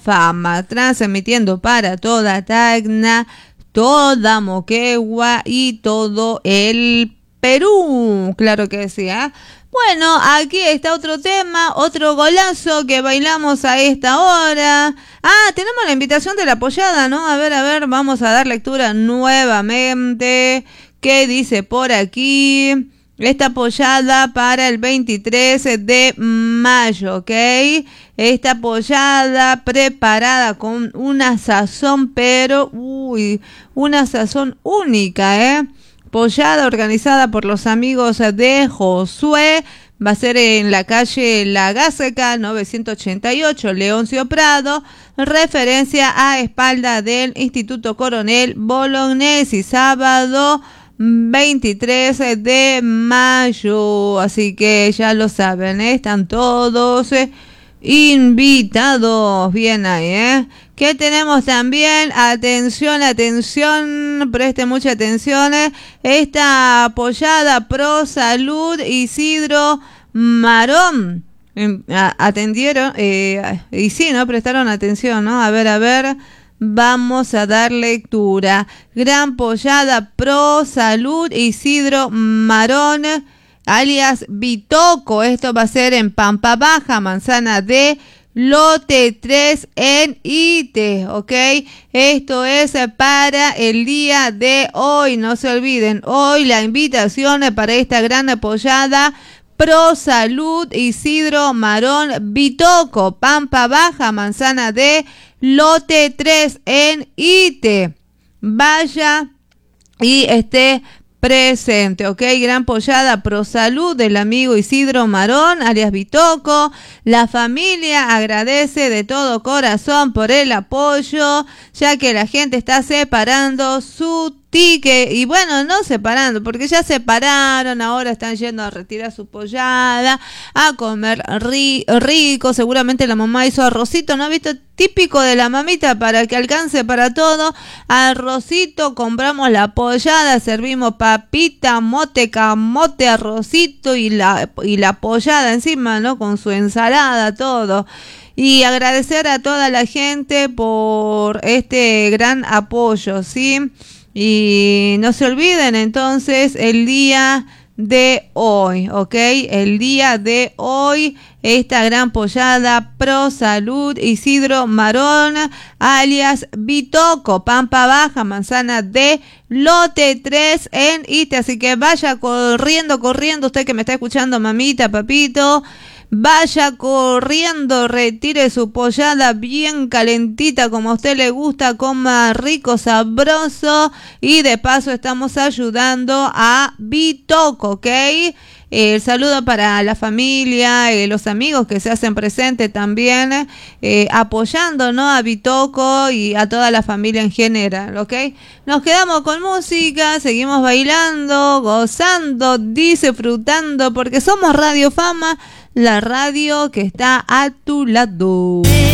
Fama, transmitiendo para toda Tacna, toda Moquegua y todo el Perú, claro que sí, ¿eh? Bueno, aquí está otro tema, otro golazo que bailamos a esta hora. Tenemos la invitación de la pollada, ¿no? A ver, vamos a dar lectura nuevamente. ¿Qué dice por aquí? Esta pollada para el 23 de mayo, ¿ok? Esta pollada preparada con una sazón, pero, una sazón única, ¿eh? Pollada organizada por los amigos de Josué. Va a ser en la calle La Gáseca, 988, Leoncio Prado. Referencia a espalda del Instituto Coronel Bolognesi, sábado 23 de mayo, así que ya lo saben, ¿eh? Están todos invitados, bien ahí, ¿eh? ¿Qué tenemos también? Atención, preste mucha atención, esta pollada Pro Salud Isidro Marón, atendieron, y sí, ¿no? Prestaron atención, ¿no? A ver, vamos a dar lectura. Gran pollada Pro Salud Isidro Marón, alias Bitoco. Esto va a ser en Pampa Baja, Manzana D, lote 3 en Ite, ¿ok? Esto es para el día de hoy. No se olviden, hoy la invitación es para esta gran pollada Pro Salud Isidro Marón Bitoco, Pampa Baja, Manzana D, lote 3 en Ite. Vaya y esté presente, ¿ok? Gran pollada Pro Salud del amigo Isidro Marón, alias Bitoco. La familia agradece de todo corazón por el apoyo, ya que la gente está separando su ticket, y bueno, no separando, porque ya separaron, ahora están yendo a retirar su pollada, a comer rico, seguramente la mamá hizo arrocito, ¿no? ¿Visto? Típico de la mamita para que alcance para todo, arrocito, compramos la pollada, servimos papita, mote, camote, arrocito y la pollada encima, ¿no? Con su ensalada, todo. Y agradecer a toda la gente por este gran apoyo, ¿sí? Y no se olviden entonces el día de hoy, ¿ok? El día de hoy, esta gran pollada Pro Salud Isidro Marón, alias Bitoco, Pampa Baja, Manzana D, lote 3 en Ite. Así que vaya corriendo, usted que me está escuchando, mamita, papito. Vaya corriendo, retire su pollada bien calentita como a usted le gusta, coma rico, sabroso, y de paso estamos ayudando a Bitoco, ¿ok? El saludo para la familia, los amigos que se hacen presentes también, apoyando, ¿no? A Bitoco y a toda la familia en general, ¿ok? Nos quedamos con música, seguimos bailando, gozando, disfrutando, porque somos Radio Fama, la radio que está a tu lado.